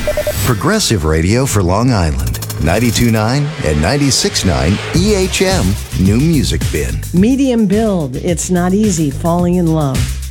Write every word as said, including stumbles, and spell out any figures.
Progressive Radio for Long Island. ninety-two point nine and ninety-six point nine E H M New Music Bin. Medium build. It's not easy falling in love.